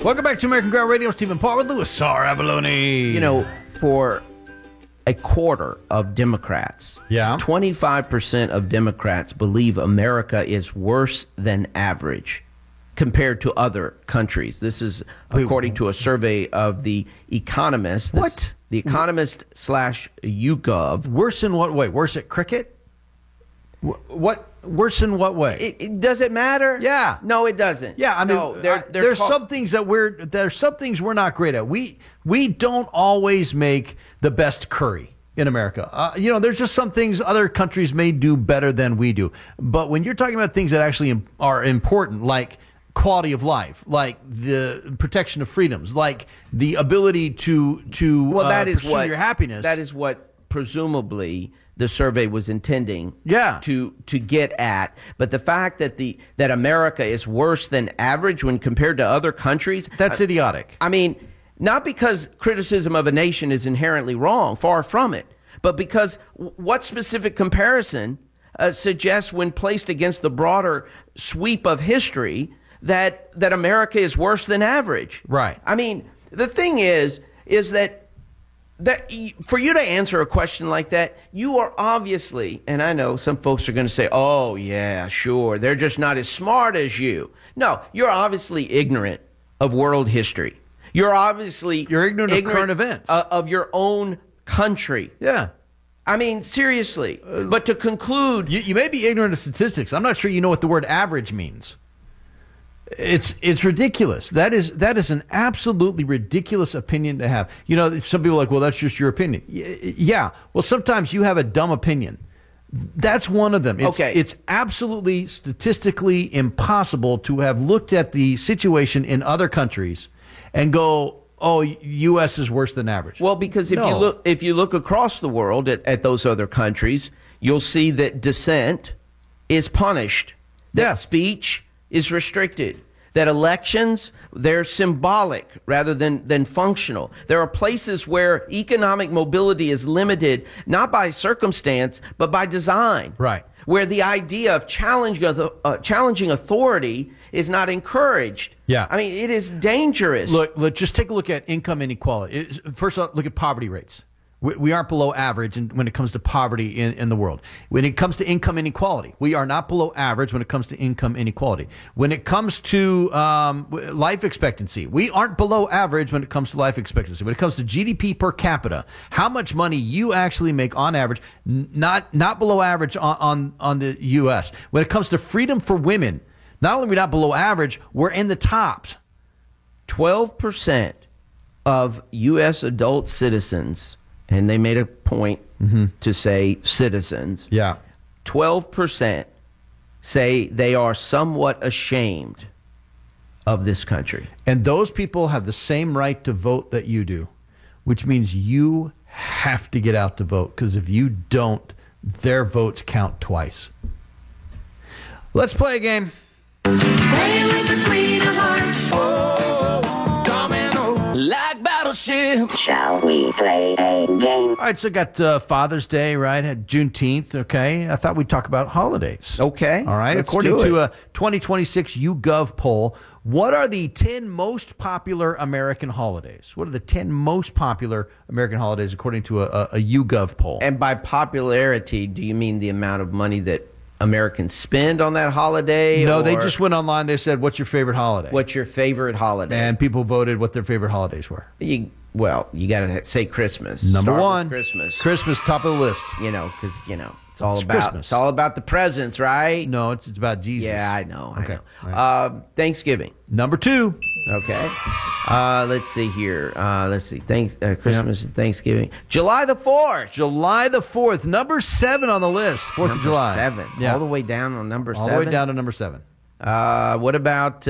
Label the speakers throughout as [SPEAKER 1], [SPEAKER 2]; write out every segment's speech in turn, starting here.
[SPEAKER 1] Welcome back to American Ground Radio. Stephen Paul with Louis R. Abalone.
[SPEAKER 2] You know, for a quarter of Democrats, 25% of Democrats believe America is worse than average compared to other countries. This is according to a survey of The Economist. The Economist / YouGov.
[SPEAKER 1] Worse in what way? Worse at cricket? What? Worse in what way?
[SPEAKER 2] Does it matter?
[SPEAKER 1] Yeah.
[SPEAKER 2] No, it doesn't.
[SPEAKER 1] Yeah, I mean,
[SPEAKER 2] no,
[SPEAKER 1] there's some things that there's some things we're not great at. We don't always make the best curry in America. There's just some things other countries may do better than we do. But when you're talking about things that actually are important, like quality of life, like the protection of freedoms, like the ability to pursue your happiness.
[SPEAKER 2] That is what presumably the survey was intending to get at. But the fact that America is worse than average when compared to other countries,
[SPEAKER 1] that's idiotic.
[SPEAKER 2] I mean, not because criticism of a nation is inherently wrong, far from it, but because what specific comparison suggests, when placed against the broader sweep of history, that America is worse than average.
[SPEAKER 1] Right.
[SPEAKER 2] I mean, the thing is that for you to answer a question like that, you are obviously, and I know some folks are going to say, oh, yeah, sure, they're just not as smart as you. No, you're obviously ignorant of world history. You're ignorant
[SPEAKER 1] of current events.
[SPEAKER 2] Of your own country.
[SPEAKER 1] Yeah.
[SPEAKER 2] I mean, seriously. But to conclude...
[SPEAKER 1] You may be ignorant of statistics. I'm not sure you know what the word average means. It's ridiculous. That is an absolutely ridiculous opinion to have. Some people are like, well, that's just your opinion. Yeah. Well, sometimes you have a dumb opinion. That's one of them. It's absolutely statistically impossible to have looked at the situation in other countries and go, oh, U.S. is worse than average.
[SPEAKER 2] Well, because if you look across the world at those other countries, you'll see that dissent is punished. That speech is restricted, that elections, they're symbolic rather than functional. There are places where economic mobility is limited, not by circumstance, but by design.
[SPEAKER 1] Right.
[SPEAKER 2] Where the idea of challenging authority is not encouraged.
[SPEAKER 1] Yeah.
[SPEAKER 2] I mean, it is dangerous.
[SPEAKER 1] Look, just take a look at income inequality. First off, look at poverty rates. We aren't below average when it comes to poverty in the world. When it comes to income inequality, we are not below average when it comes to income inequality. When it comes to life expectancy, we aren't below average when it comes to life expectancy. When it comes to GDP per capita, how much money you actually make on average, not below average on the U.S. When it comes to freedom for women, not only are we not below average, we're in the tops.
[SPEAKER 2] 12% of U.S. adult citizens, and they made a point to say citizens.
[SPEAKER 1] Yeah.
[SPEAKER 2] 12% say they are somewhat ashamed of this country.
[SPEAKER 1] And those people have the same right to vote that you do, which means you have to get out to vote, because if you don't, their votes count twice. Let's play a game.
[SPEAKER 3] Play with the Queen of Hearts. Oh, domino. Like battleship.
[SPEAKER 4] Shall we play a game?
[SPEAKER 1] All right, so got Father's Day, right? Had Juneteenth, okay? I thought we'd talk about holidays.
[SPEAKER 2] Okay.
[SPEAKER 1] All right.
[SPEAKER 2] Let's
[SPEAKER 1] According
[SPEAKER 2] do
[SPEAKER 1] to
[SPEAKER 2] it.
[SPEAKER 1] a 2026 YouGov poll, what are the 10 most popular American holidays? What are the 10 most popular American holidays according to a YouGov poll?
[SPEAKER 2] And by popularity, do you mean the amount of money that Americans spend on that holiday?
[SPEAKER 1] No, they just went online. They said, what's your favorite holiday?
[SPEAKER 2] What's your favorite holiday?
[SPEAKER 1] And people voted what their favorite holidays were.
[SPEAKER 2] You got to say Christmas.
[SPEAKER 1] Number
[SPEAKER 2] Start with
[SPEAKER 1] one,
[SPEAKER 2] Christmas.
[SPEAKER 1] Christmas, top of the list.
[SPEAKER 2] Because it's all
[SPEAKER 1] It's
[SPEAKER 2] about
[SPEAKER 1] Christmas.
[SPEAKER 2] It's all about the presents, right?
[SPEAKER 1] No, it's about Jesus.
[SPEAKER 2] Yeah, I know.
[SPEAKER 1] Okay,
[SPEAKER 2] I know. Thanksgiving.
[SPEAKER 1] Number 2.
[SPEAKER 2] Okay. Let's see here. Christmas and Thanksgiving. July the 4th.
[SPEAKER 1] July the 4th. Number 7 on the list. 4th of July.
[SPEAKER 2] 7.
[SPEAKER 1] Yeah.
[SPEAKER 2] All the way down on number 7.
[SPEAKER 1] All the way down to number 7.
[SPEAKER 2] What about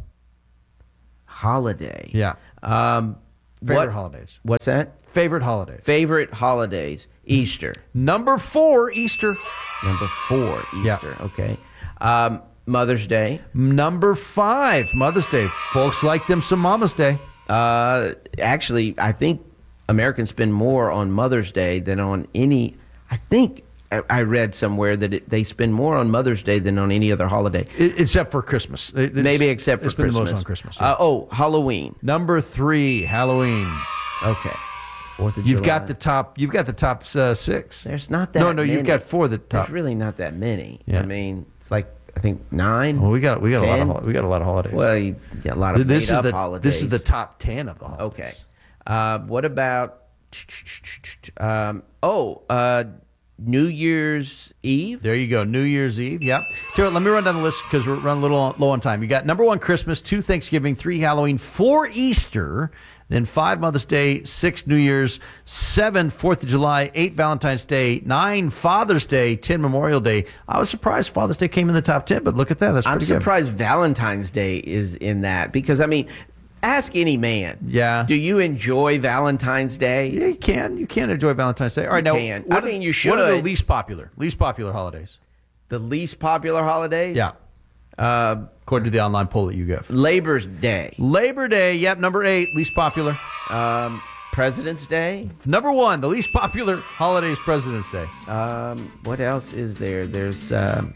[SPEAKER 2] holiday?
[SPEAKER 1] Yeah. Favorite holidays.
[SPEAKER 2] What's that?
[SPEAKER 1] Favorite holidays.
[SPEAKER 2] Favorite holidays. Easter.
[SPEAKER 1] Number 4, Easter.
[SPEAKER 2] Number 4, Easter.
[SPEAKER 1] Yeah.
[SPEAKER 2] Okay. Mother's Day.
[SPEAKER 1] Number 5, Mother's Day. Folks like them some Mama's Day.
[SPEAKER 2] Actually, I think Americans spend more on Mother's Day than on any. I think I read somewhere that they spend more on Mother's Day than on any other holiday.
[SPEAKER 1] Except for Christmas.
[SPEAKER 2] Maybe except for
[SPEAKER 1] they spend the
[SPEAKER 2] Christmas.
[SPEAKER 1] most on Christmas. Yeah.
[SPEAKER 2] Halloween.
[SPEAKER 1] Number 3, Halloween.
[SPEAKER 2] Okay. 4th of
[SPEAKER 1] You've
[SPEAKER 2] July.
[SPEAKER 1] got the top 6.
[SPEAKER 2] There's not that
[SPEAKER 1] No,
[SPEAKER 2] many.
[SPEAKER 1] you've got 4 that top.
[SPEAKER 2] There's really not that many.
[SPEAKER 1] Yeah.
[SPEAKER 2] I mean, it's like, I think 9.
[SPEAKER 1] Well, we got a lot
[SPEAKER 2] 10.
[SPEAKER 1] of we got a lot of holidays.
[SPEAKER 2] Well, you got a lot of
[SPEAKER 1] this
[SPEAKER 2] made
[SPEAKER 1] is
[SPEAKER 2] up holidays.
[SPEAKER 1] This is the top 10 of the holidays.
[SPEAKER 2] Okay. What about New Year's Eve?
[SPEAKER 1] There you go. New Year's Eve. Yep. Tara, let me run down the list because we're running a little low on time. You got number 1, Christmas, 2, Thanksgiving, 3, Halloween, 4, Easter, then 5, Mother's Day, 6, New Year's, 7, 4th of July, 8, Valentine's Day, 9, Father's Day, 10, Memorial Day. I was surprised Father's Day came in the top 10, but look at that. That's pretty
[SPEAKER 2] I'm surprised Valentine's Day is in that because, I mean, ask any man.
[SPEAKER 1] Yeah.
[SPEAKER 2] Do you enjoy Valentine's Day?
[SPEAKER 1] good. Yeah, you can enjoy Valentine's Day. All right, now,
[SPEAKER 2] can.
[SPEAKER 1] what
[SPEAKER 2] I mean,
[SPEAKER 1] are-
[SPEAKER 2] you should.
[SPEAKER 1] What are the least popular holidays?
[SPEAKER 2] The least popular holidays?
[SPEAKER 1] Yeah. According to the online poll that you give.
[SPEAKER 2] Labor's Day.
[SPEAKER 1] Labor Day, yep, number 8, least popular.
[SPEAKER 2] President's Day.
[SPEAKER 1] Number 1, the least popular holiday is President's Day.
[SPEAKER 2] What else is there? There's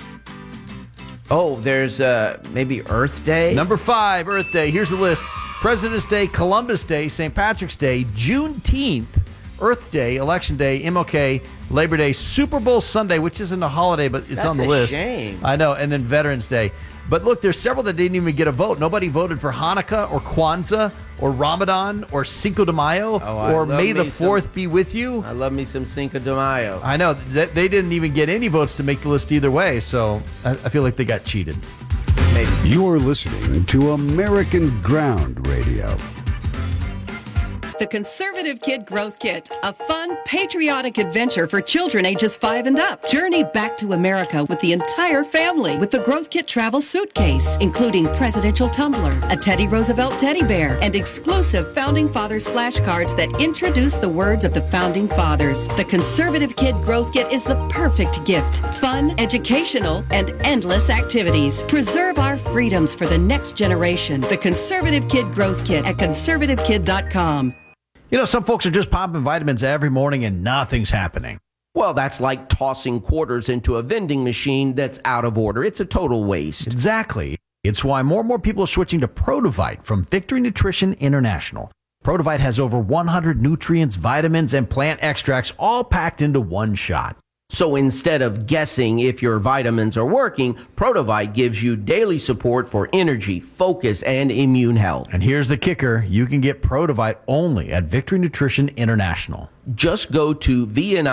[SPEAKER 2] maybe Earth Day.
[SPEAKER 1] Number 5, Earth Day. Here's the list. President's Day, Columbus Day, St. Patrick's Day, Juneteenth, Earth Day, Election Day, MLK, Labor Day, Super Bowl Sunday, which isn't a holiday, but it's
[SPEAKER 2] That's
[SPEAKER 1] on the
[SPEAKER 2] a
[SPEAKER 1] list.
[SPEAKER 2] shame.
[SPEAKER 1] I know, and then Veterans Day. But look, there's several that didn't even get a vote. Nobody voted for Hanukkah or Kwanzaa or Ramadan or Cinco de Mayo
[SPEAKER 2] I
[SPEAKER 1] or
[SPEAKER 2] love
[SPEAKER 1] May the
[SPEAKER 2] me
[SPEAKER 1] 4th be with you.
[SPEAKER 2] I love me some Cinco de Mayo.
[SPEAKER 1] I know that they didn't even get any votes to make the list either way, so I feel like they got cheated.
[SPEAKER 2] Maybe.
[SPEAKER 5] You're listening to American Ground Radio.
[SPEAKER 6] The Conservative Kid Growth Kit, a fun, patriotic adventure for children ages 5 and up. Journey back to America with the entire family with the Growth Kit travel suitcase, including presidential tumbler, a Teddy Roosevelt teddy bear, and exclusive Founding Fathers flashcards that introduce the words of the Founding Fathers. The Conservative Kid Growth Kit is the perfect gift. Fun, educational, and endless activities. Preserve our freedoms for the next generation. The Conservative Kid Growth Kit at conservativekid.com.
[SPEAKER 1] You know, some folks are just popping vitamins every morning and nothing's happening.
[SPEAKER 2] Well, that's like tossing quarters into a vending machine that's out of order. It's a total waste.
[SPEAKER 1] Exactly. It's why more and more people are switching to Protovite from Victory Nutrition International. Protovite has over 100 nutrients, vitamins, and plant extracts all packed into one shot.
[SPEAKER 2] So instead of guessing if your vitamins are working, Protovite gives you daily support for energy, focus, and immune health.
[SPEAKER 1] And here's the kicker. You can get Protovite only at Victory Nutrition International.
[SPEAKER 2] Just go to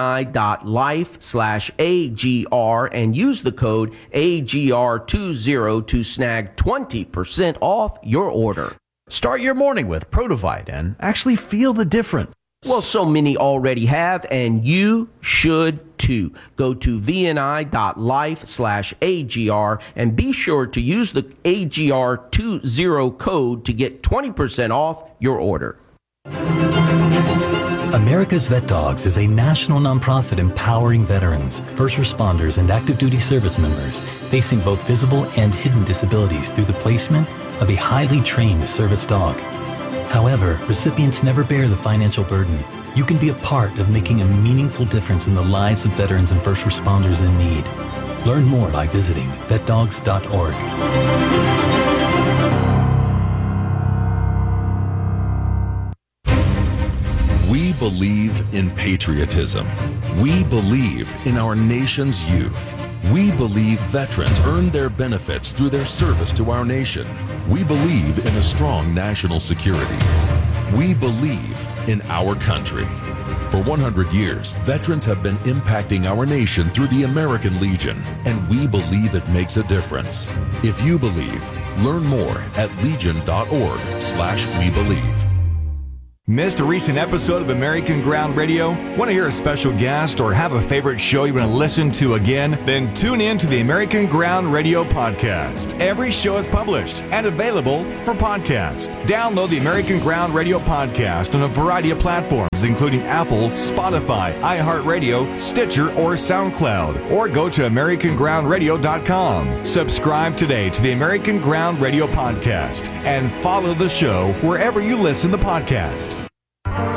[SPEAKER 2] vni.life/AGR and use the code AGR20 to snag 20% off your order.
[SPEAKER 1] Start your morning with Protovite and actually feel the difference.
[SPEAKER 2] Well, so many already have, and you should too. Go to vni.life/AGR and be sure to use the AGR20 code to get 20% off your order.
[SPEAKER 7] America's Vet Dogs is a national nonprofit empowering veterans, first responders, and active duty service members facing both visible and hidden disabilities through the placement of a highly trained service dog. However, recipients never bear the financial burden. You can be a part of making a meaningful difference in the lives of veterans and first responders in need. Learn more by visiting vetdogs.org.
[SPEAKER 8] We believe in patriotism. We believe in our nation's youth. We believe veterans earn their benefits through their service to our nation. We believe in a strong national security. We believe in our country. For 100 years, veterans have been impacting our nation through the American Legion, and we believe it makes a difference. If you believe, learn more at legion.org/webelieve.
[SPEAKER 9] Missed a recent episode of American Ground Radio? Want to hear a special guest or have a favorite show you want to listen to again? Then tune in to the American Ground Radio podcast. Every show is published and available for podcast. Download the American Ground Radio podcast on a variety of platforms, including Apple, Spotify, iHeartRadio, Stitcher, or SoundCloud. Or go to AmericanGroundRadio.com. Subscribe today to the American Ground Radio podcast and follow the show wherever you listen to podcasts.